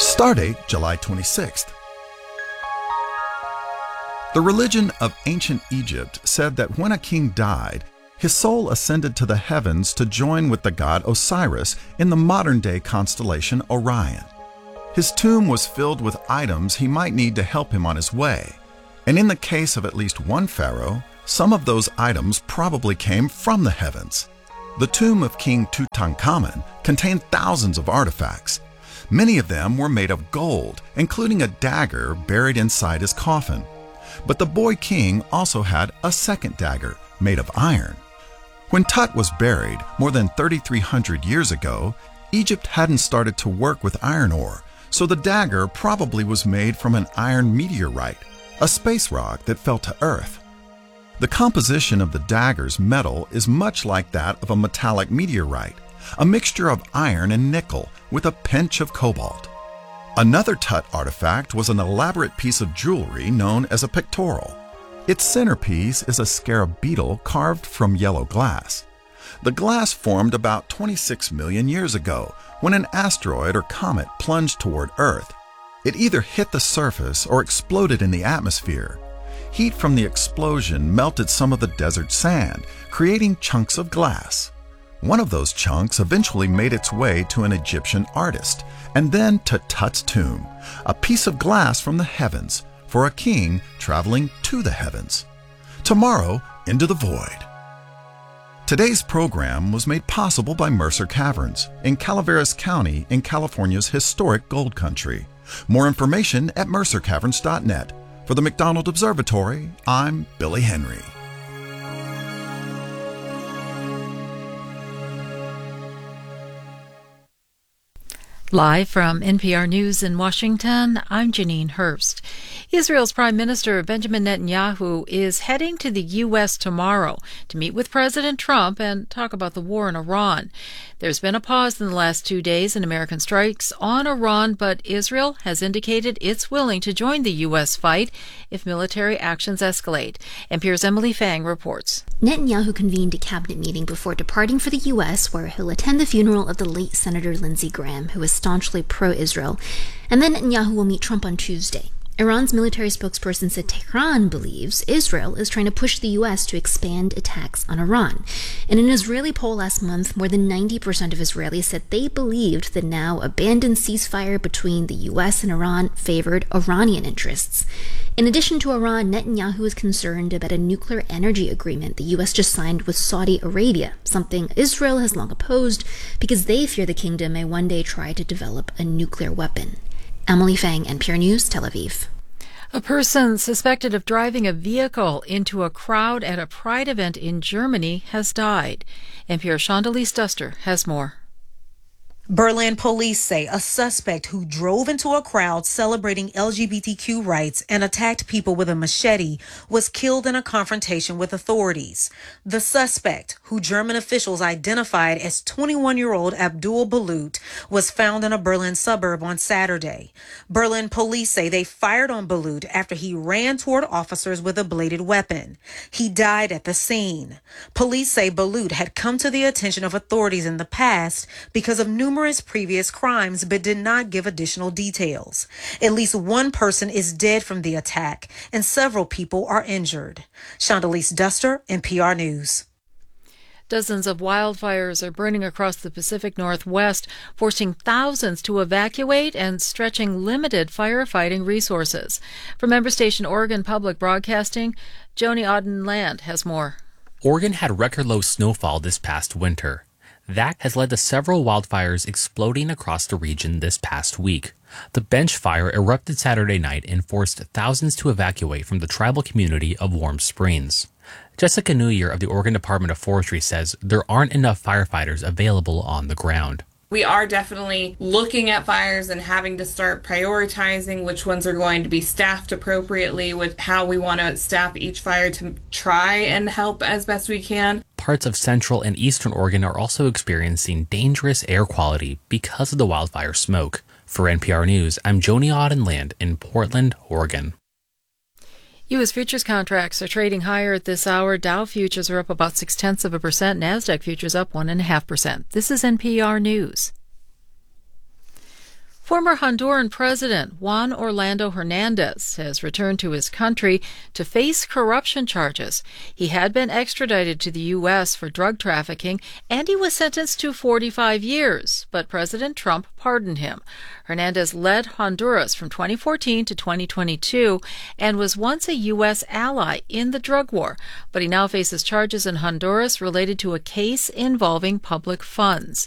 Stardate July 26th. The religion of ancient Egypt said that when a king died, his soul ascended to the heavens to join with the god Osiris in the modern-day constellation Orion. His tomb was filled with items he might need to help him on his way, and in the case of at least one pharaoh, some of those items probably came from the heavens. The tomb of King Tutankhamun contained thousands of artifacts. Many of them were made of gold, including a dagger buried inside his coffin. But the boy king also had a second dagger made of iron. When Tut was buried more than 3,300 years ago, Egypt hadn't started to work with iron ore, so the dagger probably was made from an iron meteorite, a space rock that fell to Earth. The composition of the dagger's metal is much like that of a metallic meteorite, a mixture of iron and nickel with a pinch of cobalt. Another Tut artifact was an elaborate piece of jewelry known as a pectoral. Its centerpiece is a scarab beetle carved from yellow glass. The glass formed about 26 million years ago when an asteroid or comet plunged toward Earth. It either hit the surface or exploded in the atmosphere. Heat from the explosion melted some of the desert sand, creating chunks of glass. One of those chunks eventually made its way to an Egyptian artist, and then to Tut's tomb, a piece of glass from the heavens for a king traveling to the heavens. Tomorrow, into the void. Today's program was made possible by Mercer Caverns in Calaveras County in California's historic gold country. More information at mercercaverns.net. For the McDonald Observatory, I'm Billy Henry. Live from NPR News in Washington, I'm Janine Herbst. Israel's Prime Minister Benjamin Netanyahu is heading to the U.S. tomorrow to meet with President Trump and talk about the war in Iran. There's been a pause in the last 2 days in American strikes on Iran, but Israel has indicated it's willing to join the U.S. fight if military actions escalate. NPR's Emily Fang reports. Netanyahu convened a cabinet meeting before departing for the U.S., where he'll attend the funeral of the late Senator Lindsey Graham, who was staunchly pro-Israel. And then Netanyahu will meet Trump on Tuesday. Iran's military spokesperson said Tehran believes Israel is trying to push the U.S. to expand attacks on Iran. In an Israeli poll last month, more than 90% of Israelis said they believed the now abandoned ceasefire between the U.S. and Iran favored Iranian interests. In addition to Iran, Netanyahu is concerned about a nuclear energy agreement the U.S. just signed with Saudi Arabia, something Israel has long opposed because they fear the kingdom may one day try to develop a nuclear weapon. Emily Fang, NPR News, Tel Aviv. A person suspected of driving a vehicle into a crowd at a Pride event in Germany has died. NPR's Shondelise Duster has more. Berlin police say a suspect who drove into a crowd celebrating LGBTQ rights and attacked people with a machete was killed in a confrontation with authorities. The suspect, who German officials identified as 21-year-old Abdul Balut, was found in a Berlin suburb on Saturday. Berlin police say they fired on Balut after he ran toward officers with a bladed weapon. He died at the scene. Police say Balut had come to the attention of authorities in the past because of numerous previous crimes, but did not give additional details. At least one person is dead from the attack, and several people are injured. Shondelise Duster, NPR News. Dozens of wildfires are burning across the Pacific Northwest, forcing thousands to evacuate and stretching limited firefighting resources. From member station Oregon Public Broadcasting, Joni Auden-Land has more. Oregon had record low snowfall this past winter. That has led to several wildfires exploding across the region this past week. The Bench Fire erupted Saturday night and forced thousands to evacuate from the tribal community of Warm Springs. Jessica Newyear of the Oregon Department of Forestry says there aren't enough firefighters available on the ground. We are definitely looking at fires and having to start prioritizing which ones are going to be staffed appropriately with how we want to staff each fire to try and help as best we can. Parts of central and eastern Oregon are also experiencing dangerous air quality because of the wildfire smoke. For NPR News, I'm Joni Auden-Land in Portland, Oregon. U.S. futures contracts are trading higher at this hour. Dow futures are up about 0.6%. NASDAQ futures up 1.5%. This is NPR News. Former Honduran President Juan Orlando Hernandez has returned to his country to face corruption charges. He had been extradited to the U.S. for drug trafficking, and he was sentenced to 45 years, but President Trump pardoned him. Hernandez led Honduras from 2014 to 2022 and was once a U.S. ally in the drug war, but he now faces charges in Honduras related to a case involving public funds.